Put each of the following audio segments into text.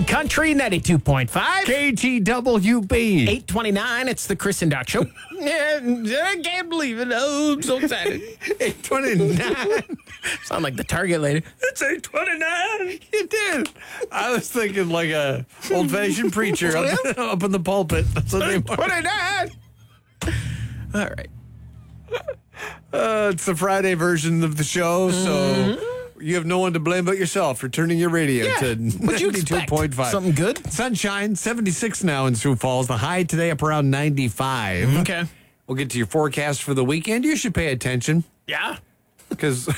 Country 92.5. KTWB. 829. It's the Chris and Doc Show. I can't believe it. Oh, I'm so excited. 829. Sound like the Target lady. It's 829. You did. I was thinking like a old-fashioned preacher up in the pulpit. That's what they were. 829. All right. It's the Friday version of the show, so you have no one to blame but yourself for turning your radio to What'd you expect? 92.5. Something good? Sunshine, 76 now in Sioux Falls. The high today up around 95. Okay. We'll get to your forecast for the weekend. You should pay attention Yeah. because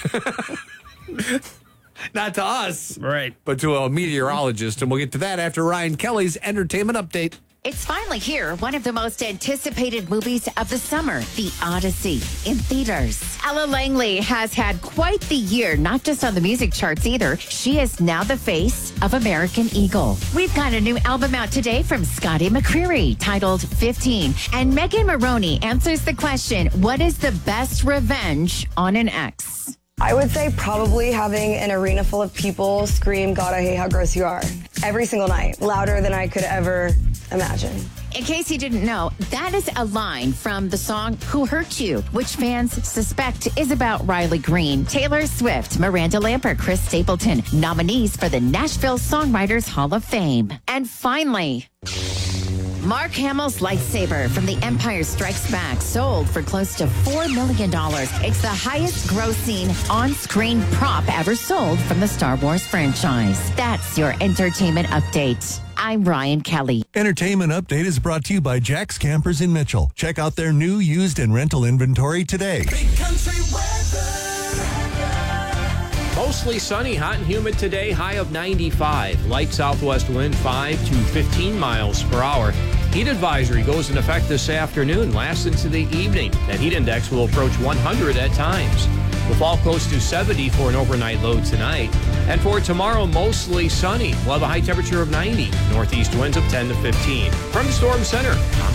not to us, Right. but to a meteorologist. And we'll get to that after Ryan Kelly's entertainment update. It's finally here, one of the most anticipated movies of the summer, The Odyssey, in theaters. Ella Langley has had quite the year, not just on the music charts either. She is now the face of American Eagle. We've got a new album out today from Scotty McCreery titled 15. And Megan Maroney answers the question, what is the best revenge on an ex? I would say probably having an arena full of people scream, God, I hate how gross you are, every single night, louder than I could ever imagine. In case you didn't know, that is a line from the song Who Hurt You, which fans suspect is about Riley Green. Taylor Swift, Miranda Lambert, Chris Stapleton, nominees for the Nashville Songwriters Hall of Fame. And finally, Mark Hamill's lightsaber from The Empire Strikes Back sold for close to $4 million. It's the highest grossing on-screen prop ever sold from the Star Wars franchise. That's your entertainment update. I'm Ryan Kelly. Entertainment Update is brought to you by Jack's Campers in Mitchell. Check out their new, used, and rental inventory today. Big country weather. Mostly sunny, hot and humid today, high of 95. Light southwest wind 5 to 15 miles per hour. Heat advisory goes in effect this afternoon, lasts into the evening. That heat index will approach 100 at times. We'll fall close to 70 for an overnight low tonight. And for tomorrow, mostly sunny. We'll have a high temperature of 90. Northeast winds of 10 to 15. From the Storm Center,